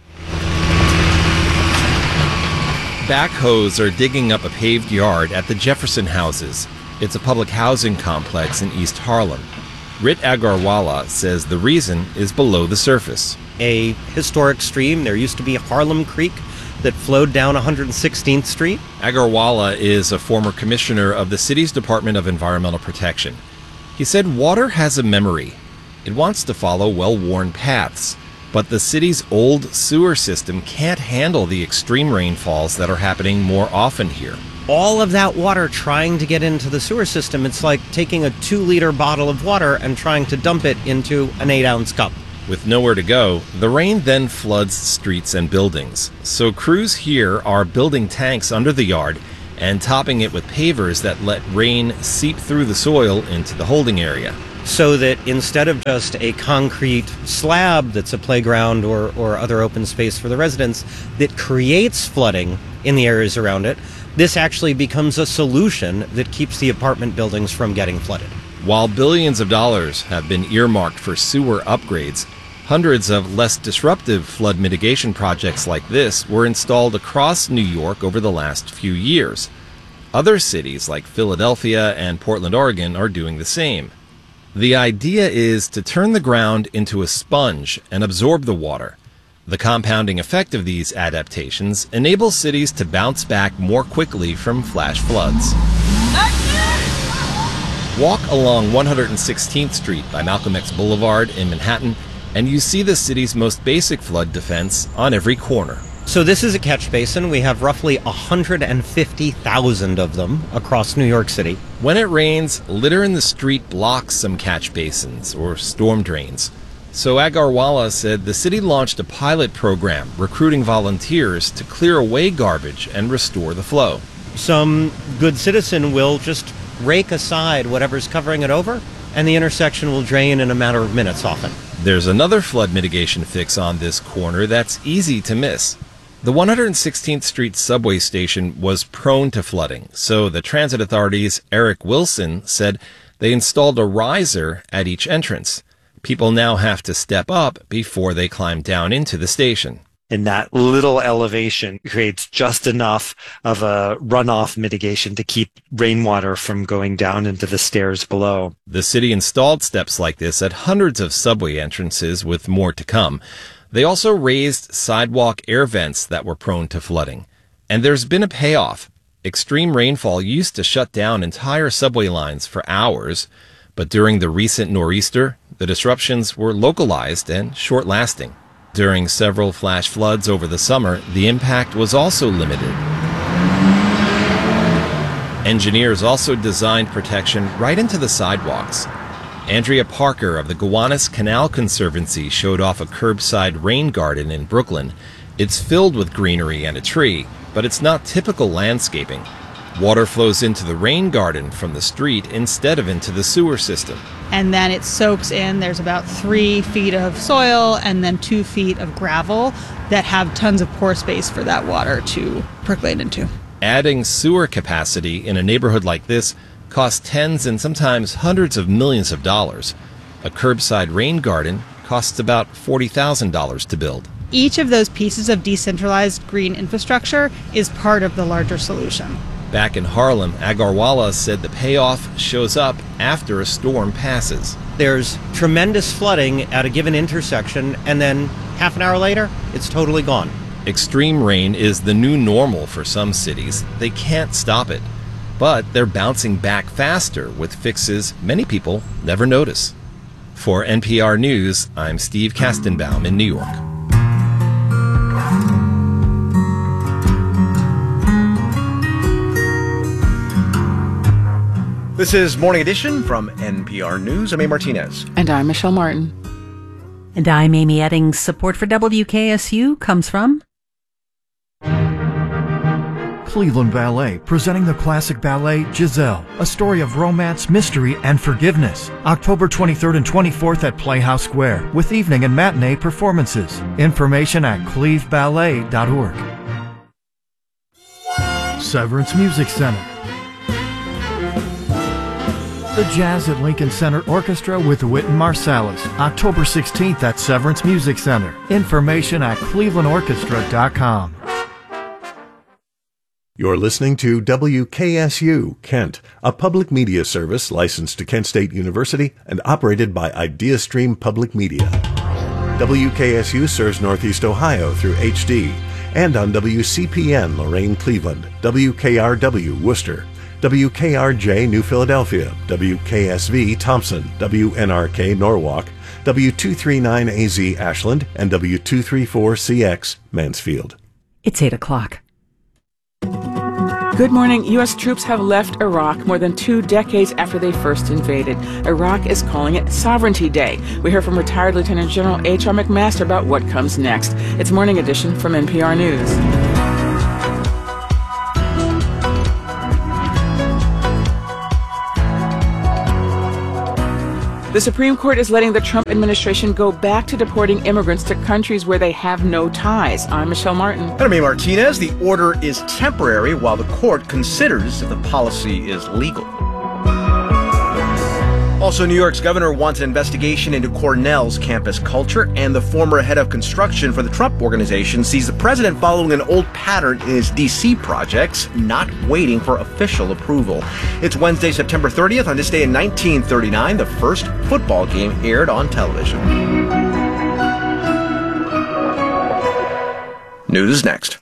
S25: Backhoes are digging up a paved yard at the Jefferson Houses. It's a public housing complex in East Harlem. Rit Agarwala says the reason is below the surface.
S26: A historic stream. There used to be a Harlem Creek that flowed down one hundred sixteenth Street.
S25: Agarwala is a former commissioner of the city's Department of Environmental Protection. He said water has a memory. It wants to follow well-worn paths. But the city's old sewer system can't handle the extreme rainfalls that are happening more often here.
S26: All of that water trying to get into the sewer system, it's like taking a two-liter bottle of water and trying to dump it into an eight-ounce cup.
S25: With nowhere to go, the rain then floods streets and buildings. So crews here are building tanks under the yard and topping it with pavers that let rain seep through the soil into the holding area.
S26: So that instead of just a concrete slab that's a playground or, or other open space for the residents that creates flooding in the areas around it, this actually becomes a solution that keeps the apartment buildings from getting flooded.
S25: While billions of dollars have been earmarked for sewer upgrades, hundreds of less disruptive flood mitigation projects like this were installed across New York over the last few years. Other cities like Philadelphia and Portland, Oregon are doing the same. The idea is to turn the ground into a sponge and absorb the water. The compounding effect of these adaptations enables cities to bounce back more quickly from flash floods. Walk along one hundred sixteenth Street by Malcolm X Boulevard in Manhattan, and you see the city's most basic flood defense on every corner.
S26: So this is a catch basin. We have roughly one hundred fifty thousand of them across New York City.
S25: When it rains, litter in the street blocks some catch basins or storm drains. So Agarwala said the city launched a pilot program recruiting volunteers to clear away garbage and restore the flow.
S26: Some good citizen will just rake aside whatever's covering it over, and the intersection will drain in a matter of minutes often.
S25: There's another flood mitigation fix on this corner that's easy to miss. The one hundred sixteenth Street subway station was prone to flooding, so the Transit Authority's Eric Wilson said they installed a riser at each entrance. People now have to step up before they climb down into the station.
S11: And that little elevation creates just enough of a runoff mitigation to keep rainwater from going down into the stairs below.
S25: The city installed steps like this at hundreds of subway entrances, with more to come. They also raised sidewalk air vents that were prone to flooding. And there's been a payoff. Extreme rainfall used to shut down entire subway lines for hours, but during the recent nor'easter, the disruptions were localized and short-lasting. During several flash floods over the summer, the impact was also limited. Engineers also designed protection right into the sidewalks. Andrea Parker of the Gowanus Canal Conservancy showed off a curbside rain garden in Brooklyn. It's filled with greenery and a tree, but it's not typical landscaping. Water flows into the rain garden from the street instead of into the sewer system.
S12: And then it soaks in. There's about three feet of soil and then two feet of gravel that have tons of pore space for that water to percolate into.
S25: Adding sewer capacity in a neighborhood like this costs tens and sometimes hundreds of millions of dollars. A curbside rain garden costs about forty thousand dollars to build.
S12: Each of those pieces of decentralized green infrastructure is part of the larger solution.
S25: Back in Harlem, Agarwala said the payoff shows up after a storm passes.
S26: There's tremendous flooding at a given intersection, and then half an hour later, it's totally gone.
S25: Extreme rain is the new normal for some cities. They can't stop it. But they're bouncing back faster with fixes many people never notice. For N P R News, I'm Steve Kastenbaum in New York.
S18: This is Morning Edition from N P R News. I'm A. Martinez.
S4: And I'm Michelle Martin.
S1: And I'm Amy Eddings. Support for W K S U comes from
S10: Cleveland Ballet, presenting the classic ballet Giselle, a story of romance, mystery, and forgiveness. October twenty-third and twenty-fourth at Playhouse Square, with evening and matinee performances. Information at cleve ballet dot org. Severance Music Center. The Jazz at Lincoln Center Orchestra with Wynton Marsalis, October sixteenth at Severance Music Center. Information at cleveland orchestra dot com.
S7: You're listening to W K S U, Kent, a public media service licensed to Kent State University and operated by IdeaStream Public Media. W K S U serves Northeast Ohio through H D and on W C P N Lorain Cleveland, W K R W Worcester, W K R J New Philadelphia, W K S V Thompson, W N R K Norwalk, W two thirty-nine A Z Ashland, and W two thirty-four C X Mansfield.
S1: It's eight o'clock.
S4: Good morning. U S troops have left Iraq more than two decades after they first invaded. Iraq is calling it Sovereignty Day. We hear from retired Lieutenant General H R McMaster about what comes next. It's Morning Edition from N P R News. The Supreme Court is letting the Trump administration go back to deporting immigrants to countries where they have no ties. I'm Michelle Martin.
S18: And I'm Amy Martinez. The order is temporary while the court considers if the policy is legal. Also, New York's governor wants an investigation into Cornell's campus culture, and the former head of construction for the Trump Organization sees the president following an old pattern in his D C projects, not waiting for official approval. It's Wednesday, September thirtieth. On this day in nineteen thirty-nine, the first football game aired on television. News is next.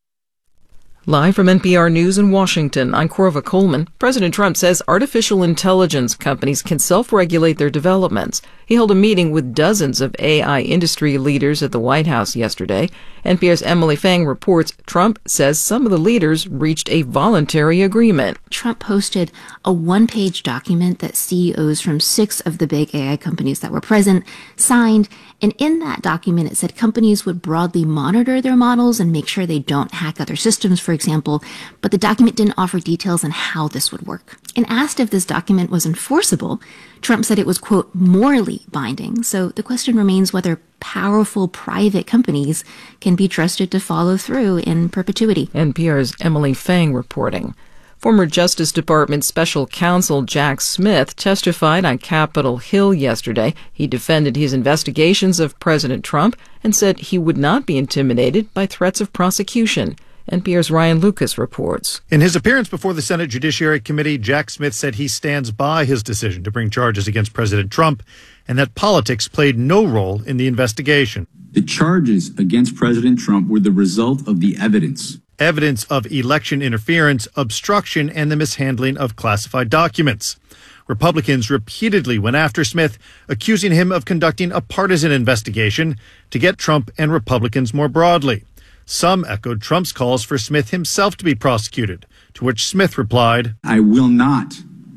S13: Live from N P R News in Washington, I'm Corva Coleman. President Trump says artificial intelligence companies can self-regulate their developments. He held a meeting with dozens of A I industry leaders at the White House yesterday. N P R's Emily Fang reports Trump says some of the leaders reached a voluntary agreement.
S14: Trump posted a one-page document that C E Os from six of the big A I companies that were present signed. And in that document, it said companies would broadly monitor their models and make sure they don't hack other systems, for example. But the document didn't offer details on how this would work. And asked if this document was enforceable, Trump said it was, quote, morally binding. So the question remains whether powerful private companies can be trusted to follow through in perpetuity.
S13: N P R's Emily Fang reporting. Former Justice Department Special Counsel Jack Smith testified on Capitol Hill yesterday. He defended his investigations of President Trump and said he would not be intimidated by threats of prosecution. N P R's Ryan Lucas reports.
S15: In his appearance before the Senate Judiciary Committee, Jack Smith said he stands by his decision to bring charges against President Trump and that politics played no role in the investigation.
S16: The charges against President Trump were the result of the evidence.
S15: Evidence of election interference, obstruction, and the mishandling of classified documents. Republicans repeatedly went after Smith, accusing him of conducting a partisan investigation to get Trump and Republicans more broadly. Some echoed Trump's calls for Smith himself to be prosecuted, to which Smith replied,
S16: I will not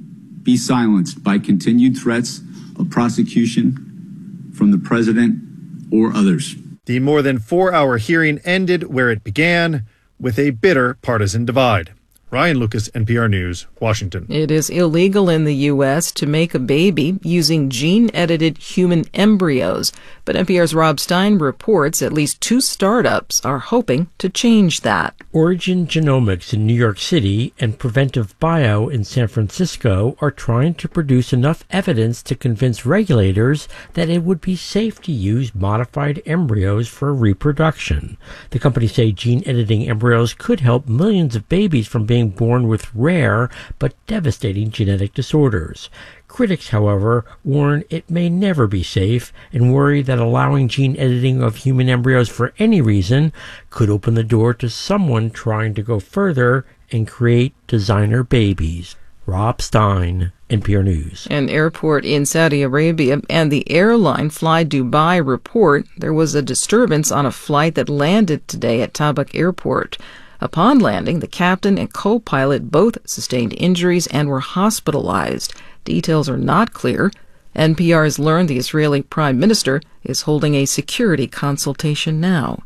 S16: be silenced by continued threats of prosecution from the president or others.
S15: The more than four-hour hearing ended where it began, with a bitter partisan divide. Ryan Lucas, N P R News, Washington.
S13: It is illegal in the U S to make a baby using gene-edited human embryos. But N P R's Rob Stein reports at least two startups are hoping to change that.
S17: Origin Genomics in New York City and Preventive Bio in San Francisco are trying to produce enough evidence to convince regulators that it would be safe to use modified embryos for reproduction. The companies say gene-editing embryos could help millions of babies from being born with rare but devastating genetic disorders. Critics, however, warn it may never be safe and worry that allowing gene editing of human embryos for any reason could open the door to someone trying to go further and create designer babies. Rob Stein, N P R News.
S13: An airport in Saudi Arabia and the airline Fly Dubai report there was a disturbance on a flight that landed today at Tabuk Airport. Upon landing, the captain and co-pilot both sustained injuries and were hospitalized. Details are not clear. N P R has learned the Israeli Prime Minister is holding a security consultation now.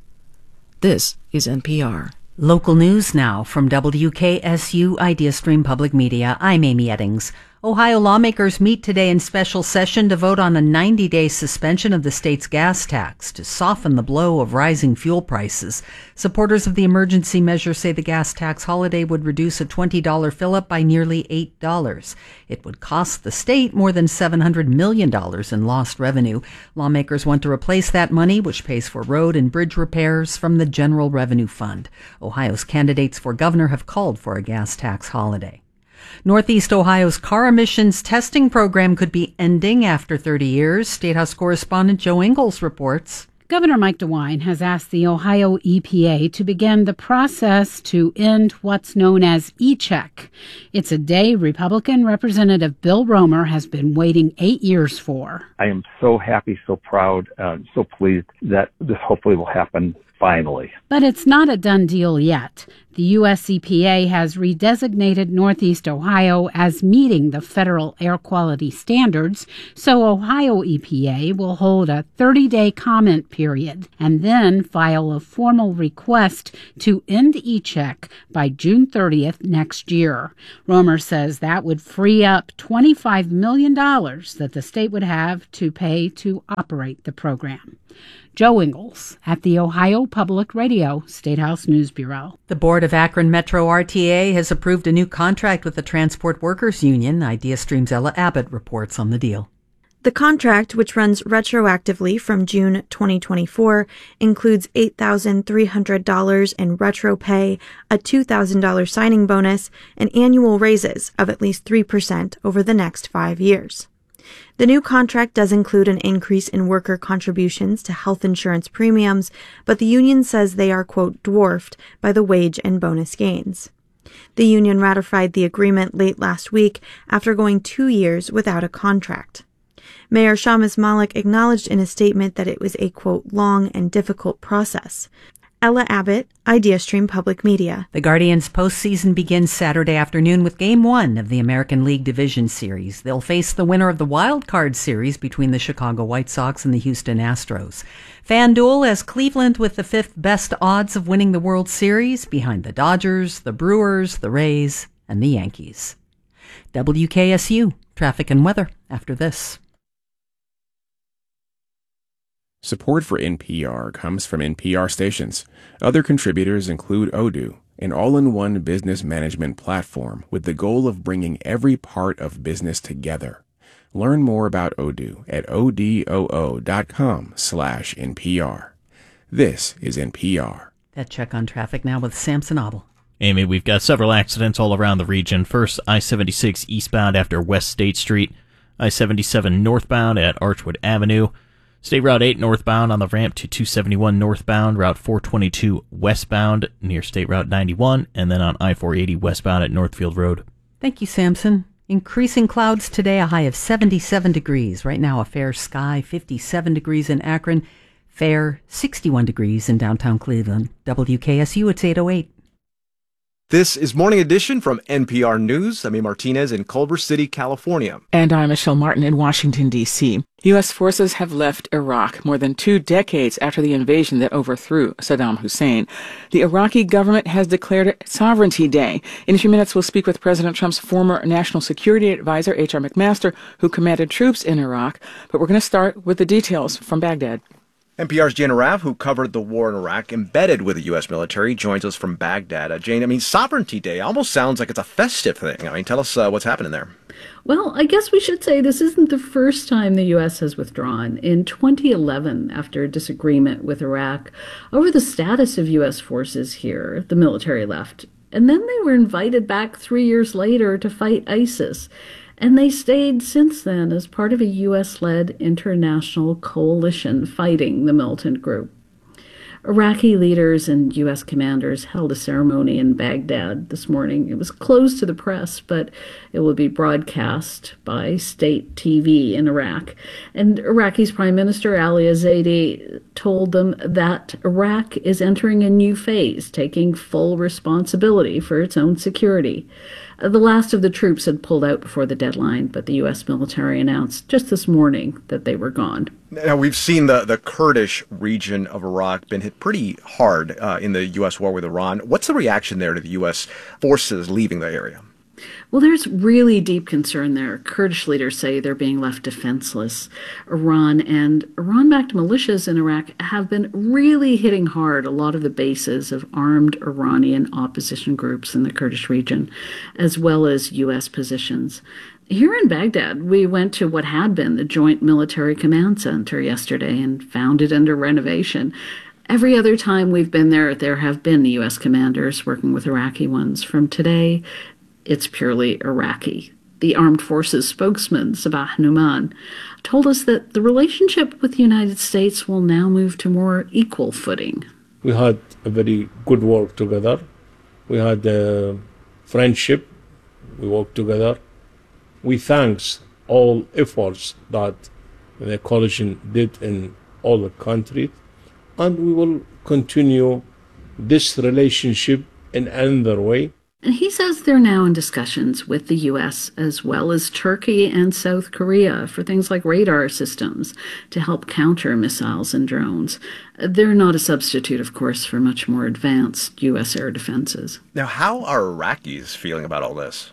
S13: This is N P R.
S1: Local news now from W K S U IdeaStream Public Media. I'm Amy Eddings. Ohio lawmakers meet today in special session to vote on a ninety-day suspension of the state's gas tax to soften the blow of rising fuel prices. Supporters of the emergency measure say the gas tax holiday would reduce a twenty dollars fill-up by nearly eight dollars. It would cost the state more than seven hundred million dollars in lost revenue. Lawmakers want to replace that money, which pays for road and bridge repairs, from the General Revenue Fund. Ohio's candidates for governor have called for a gas tax holiday. Northeast Ohio's car emissions testing program could be ending after thirty years. State House correspondent Joe Ingles reports.
S2: Governor Mike DeWine has asked the Ohio E P A to begin the process to end what's known as e-check. It's a day Republican Representative Bill Romer has been waiting eight years for.
S5: I am so happy, so proud, uh, so pleased that this hopefully will happen finally.
S2: But it's not a done deal yet. The U S E P A has redesignated Northeast Ohio as meeting the federal air quality standards, so Ohio E P A will hold a thirty-day comment period and then file a formal request to end e-check by June thirtieth next year. Romer says that would free up twenty-five million dollars that the state would have to pay to operate the program. Joe Ingles at the Ohio Public Radio State House News Bureau.
S1: The Board of Akron Metro R T A has approved a new contract with the Transport Workers Union. IdeaStream's Ella Abbott reports on the deal.
S19: The contract, which runs retroactively from June twenty twenty-four, includes eight thousand three hundred dollars in retro pay, a two thousand dollars signing bonus, and annual raises of at least three percent over the next five years. The new contract does include an increase in worker contributions to health insurance premiums, but the union says they are, quote, dwarfed by the wage and bonus gains. The union ratified the agreement late last week after going two years without a contract. Mayor Shamus Malik acknowledged in a statement that it was a, quote, long and difficult process. Ella Abbott, IdeaStream Public Media.
S1: The Guardians' postseason begins Saturday afternoon with Game one of the American League Division Series. They'll face the winner of the Wild Card Series between the Chicago White Sox and the Houston Astros. FanDuel has Cleveland with the fifth best odds of winning the World Series, behind the Dodgers, the Brewers, the Rays, and the Yankees. W K S U, traffic and weather after this.
S20: Support for N P R comes from N P R stations. Other contributors include Odoo, an all-in-one business management platform with the goal of bringing every part of business together. Learn more about Odoo at odoo.com slash NPR. This is N P R.
S1: That check on traffic now with Samson Abel.
S22: Amy, we've got several accidents all around the region. First, I seventy-six eastbound after West State Street, I seventy-seven northbound at Archwood Avenue, State Route eight northbound on the ramp to two seventy-one northbound, Route four twenty-two westbound near State Route ninety-one, and then on I four eighty westbound at Northfield Road.
S1: Thank you, Samson. Increasing clouds today, a high of seventy-seven degrees. Right now, a fair sky, fifty-seven degrees in Akron, fair, sixty-one degrees in downtown Cleveland. W K S U, it's eight oh eight.
S18: This is Morning Edition from N P R News. I'm A. Martinez in Culver City, California.
S4: And I'm Michelle Martin in Washington, D C U S forces have left Iraq more than two decades after the invasion that overthrew Saddam Hussein. The Iraqi government has declared Sovereignty Day. In a few minutes, we'll speak with President Trump's former National Security Advisor, H R McMaster, who commanded troops in Iraq. But we're going to start with the details from Baghdad.
S18: N P R's Jane Rav, who covered the war in Iraq, embedded with the U S military, joins us from Baghdad. Uh, Jane, I mean, Sovereignty Day almost sounds like it's a festive thing. I mean, tell us uh, what's happening there.
S23: Well, I guess we should say this isn't the first time the U S has withdrawn. In twenty eleven, after a disagreement with Iraq over the status of U S forces here, the military left. And then they were invited back three years later to fight ISIS. And they stayed since then as part of a U S-led international coalition fighting the militant group. Iraqi leaders and U S commanders held a ceremony in Baghdad this morning. It was closed to the press, but it will be broadcast by state T V in Iraq. And Iraqi's Prime Minister Ali Zaidi told them that Iraq is entering a new phase, taking full responsibility for its own security. The last of the troops had pulled out before the deadline, but the U S military announced just this morning that they were gone.
S18: Now, we've seen the, the Kurdish region of Iraq been hit pretty hard uh, in the U S war with Iran. What's the reaction there to the U S forces leaving the area?
S23: Well, there's really deep concern there. Kurdish leaders say they're being left defenseless. Iran and Iran-backed militias in Iraq have been really hitting hard a lot of the bases of armed Iranian opposition groups in the Kurdish region, as well as U S positions. Here in Baghdad, we went to what had been the Joint Military Command Center yesterday and found it under renovation. Every other time we've been there, there have been U S commanders working with Iraqi ones. From today, it's purely Iraqi. The Armed Forces spokesman, Sabah Nouman, told us that the relationship with the United States will now move to more equal footing.
S3: We had a very good work together. We had a friendship. We worked together. We thanks all efforts that the coalition did in all the countries, and we will continue this relationship in another way.
S23: And he says they're now in discussions with the U S as well as Turkey and South Korea for things like radar systems to help counter missiles and drones. They're not a substitute, of course, for much more advanced U S air defenses.
S18: Now, how are Iraqis feeling about all this?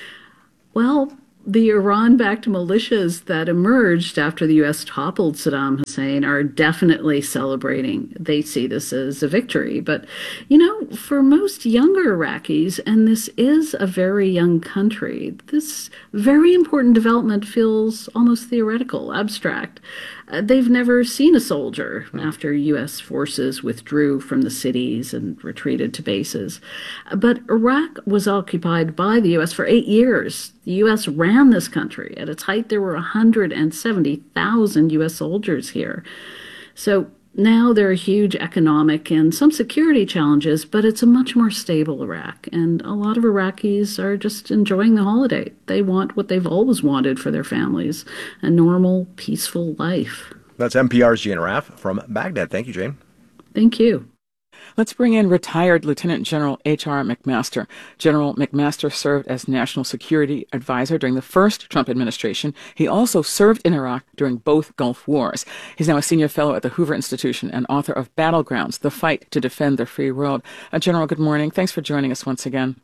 S23: Well, the Iran-backed militias that emerged after the U S toppled Saddam Hussein are definitely celebrating. They see this as a victory. But, you know, for most younger Iraqis, and this is a very young country, this very important development feels almost theoretical, abstract. Uh, they've never seen a soldier after U S forces withdrew from the cities and retreated to bases. But Iraq was occupied by the U S for eight years. The U S ran this country. At its height, there were one hundred seventy thousand U S soldiers here. So now there are huge economic and some security challenges, but it's a much more stable Iraq. And a lot of Iraqis are just enjoying the holiday. They want what they've always wanted for their families, a normal, peaceful life.
S18: That's N P R's Jane Raff from Baghdad. Thank you, Jane.
S23: Thank you.
S4: Let's bring in retired Lieutenant General H R McMaster. General McMaster served as National Security Advisor during the first Trump administration. He also served in Iraq during both Gulf Wars. He's now a senior fellow at the Hoover Institution and author of Battlegrounds, The Fight to Defend the Free World. Uh, General, good morning. Thanks for joining us once again.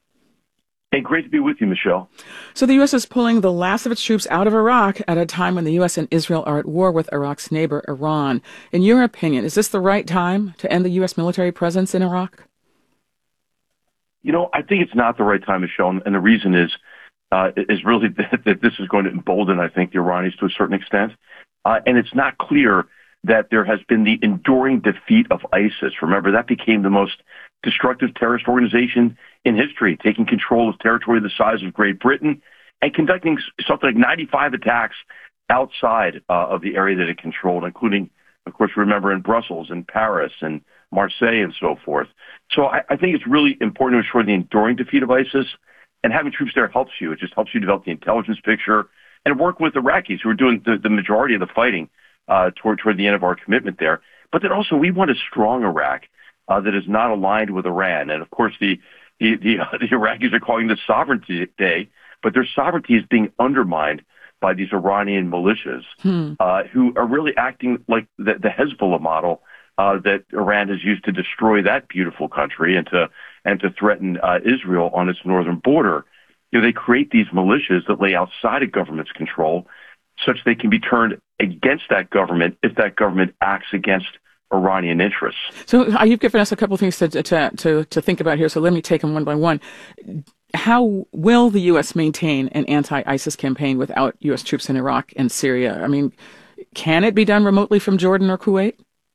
S6: Hey, great to be with you, Michelle.
S4: So the U S is pulling the last of its troops out of Iraq at a time when the U S and Israel are at war with Iraq's neighbor, Iran. In your opinion, is this the right time to end the U S military presence in Iraq?
S6: You know, I think it's not the right time, Michelle, and the reason is uh, is really that, that this is going to embolden, I think, the Iranians to a certain extent. Uh, and it's not clear that there has been the enduring defeat of ISIS. Remember, that became the most destructive terrorist organization in history, taking control of territory the size of Great Britain and conducting something like ninety-five attacks outside uh, of the area that it controlled, including, of course, remember, in Brussels and Paris and Marseille and so forth. So I, I think it's really important to ensure the enduring defeat of ISIS, and having troops there helps you. It just helps you develop the intelligence picture and work with Iraqis who are doing the, the majority of the fighting uh, toward, toward the end of our commitment there. But then also we want a strong Iraq uh, that is not aligned with Iran. And, of course, the The, the, uh, the Iraqis are calling this Sovereignty Day, but their sovereignty is being undermined by these Iranian militias hmm. uh, who are really acting like the, the Hezbollah model uh, that Iran has used to destroy that beautiful country and to and to threaten uh, Israel on its northern border. You know, they create these militias that lay outside of government's control, such they can be turned against that government if that government acts against Iranian interests.
S4: So uh, you've given us a couple of things to, to to to think about here. So let me take them one by one. How will the U S maintain an anti-ISIS campaign without U S troops in Iraq and Syria? I mean, can it be done remotely from Jordan or Kuwait?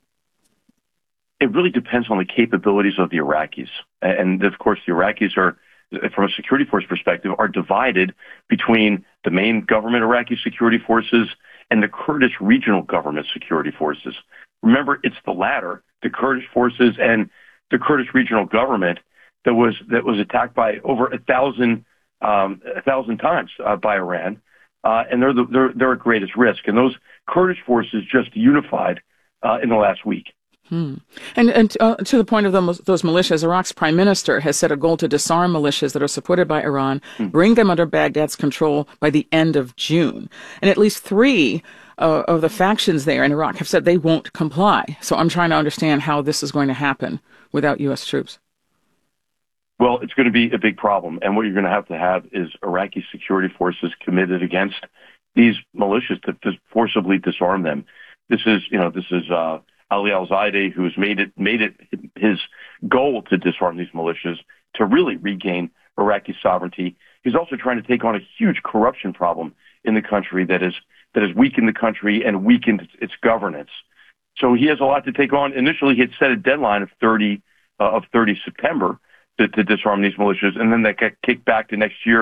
S6: It really depends on the capabilities of the Iraqis. And of course, the Iraqis are, from a security force perspective, are divided between the main government Iraqi security forces and the Kurdish regional government security forces. Remember, it's the latter, the Kurdish forces and the Kurdish regional government, that was that was attacked by over a thousand um, a thousand times uh, by Iran, uh, and they're, the, they're they're at greatest risk. And those Kurdish forces just unified uh, in the last week.
S4: Hmm. And, and uh, to the point of the, those militias, Iraq's prime minister has set a goal to disarm militias that are supported by Iran, hmm. bring them under Baghdad's control by the end of June. And at least three uh, of the factions there in Iraq have said they won't comply. So I'm trying to understand how this is going to happen without U S troops.
S6: Well, it's going to be a big problem. And what you're going to have to have is Iraqi security forces committed against these militias to, to forcibly disarm them. This is, you know, this is uh, Ali al-Zaidi, who's made it made it his goal to disarm these militias, to really regain Iraqi sovereignty. He's also trying to take on a huge corruption problem in the country that is that has weakened the country and weakened its governance. So he has a lot to take on. Initially, he had set a deadline of thirty uh, of thirty September to, to disarm these militias, and then that got kicked back to next year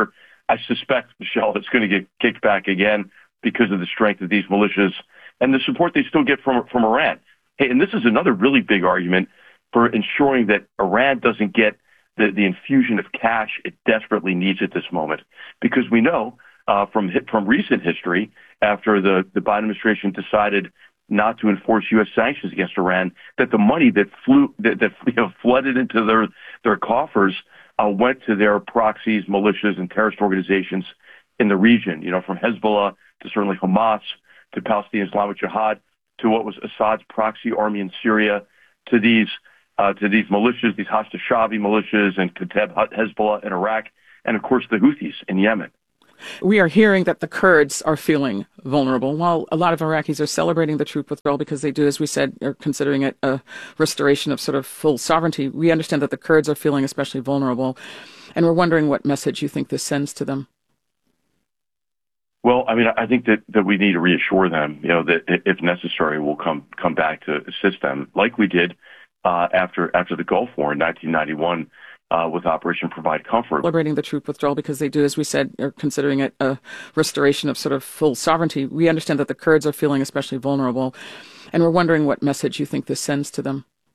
S6: I suspect, Michelle, it's going to get kicked back again because of the strength of these militias and the support they still get from from Iran. Hey, and this is another really big argument for ensuring that Iran doesn't get the, the infusion of cash it desperately needs at this moment. Because we know uh, from from recent history, after the, the Biden administration decided not to enforce U S sanctions against Iran, that the money that flew that, that you know, flooded into their their coffers uh, went to their proxies, militias, and terrorist organizations in the region. You know, from Hezbollah to certainly Hamas to Palestinian Islamic Jihad to what was Assad's proxy army in Syria to these uh, to these militias, these Hashd-Shaabi militias and Kateb Hezbollah in Iraq, and of course the Houthis in Yemen.
S4: We are hearing that the Kurds are feeling vulnerable. While a lot of Iraqis are celebrating the troop withdrawal because they do, as we said, are considering it a restoration of sort of full sovereignty, we understand that the Kurds are feeling especially vulnerable. And we're wondering what message you think this sends to them.
S6: Well, I mean, I think that, that we need to reassure them, you know, that if necessary, we'll come come back to assist them, like we did uh, after after the Gulf War in nineteen ninety-one. Uh, with Operation Provide Comfort.
S4: Celebrating the troop withdrawal because they do, as we said, are considering it a restoration of sort of full sovereignty. We understand that the Kurds are feeling especially vulnerable, and we're wondering what message you think this sends to them.